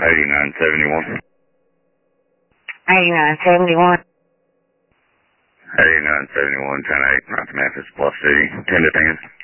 8971. 8971. 8971, 10-8, North Memphis, Bluff City, 10 to 10.